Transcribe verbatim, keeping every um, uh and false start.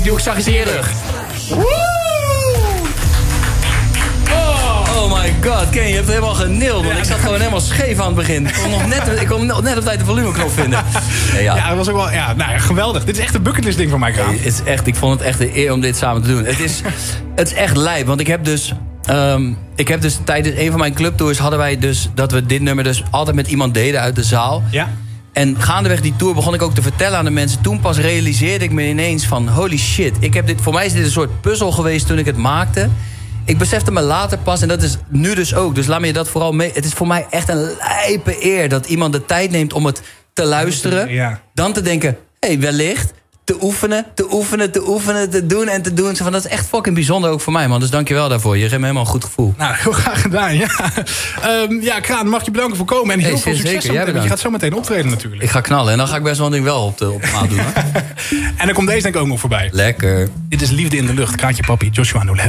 Doe ik zag eens eerder. Oh my god, Ken, je hebt het helemaal geneeld. Want ik zat gewoon helemaal scheef aan het begin. Ik kon nog net, ik kon nog net op tijd de volumeknop vinden. Nee, ja. ja, dat was ook wel ja, nou ja, geweldig. Dit is echt een bucketlist ding van mij, Kraan. Nee, het is echt, ik vond het echt een eer om dit samen te doen. Het is, het is echt lijp, want ik heb dus... Um, ik heb dus tijdens een van mijn clubtours hadden wij dus... dat we dit nummer dus altijd met iemand deden uit de zaal. Ja. En gaandeweg die tour begon ik ook te vertellen aan de mensen. Toen pas realiseerde ik me ineens van... holy shit, ik heb dit, voor mij is dit een soort puzzel geweest toen ik het maakte... Ik besefte me later pas, en dat is nu dus ook. Dus laat me je dat vooral mee... Het is voor mij echt een lijpe eer dat iemand de tijd neemt om het te luisteren. Ja. Dan te denken, hé, hey, wellicht... te oefenen, te oefenen, te oefenen, te doen en te doen. Zo van, dat is echt fucking bijzonder ook voor mij, man. Dus dank je wel daarvoor. Je geeft me helemaal een goed gevoel. Nou, heel graag gedaan, ja. Um, ja, Kraan, mag je bedanken voor komen. En heel hey, veel succes zo meteen, want je gaat zo meteen optreden natuurlijk. Ik ga knallen en dan ga ik best wel een ding wel op de, op de maat doen. Hoor. En dan komt deze denk ik ook nog voorbij. Lekker. Dit is Liefde in de Lucht. Kraantje Papi, Joshua No Lef.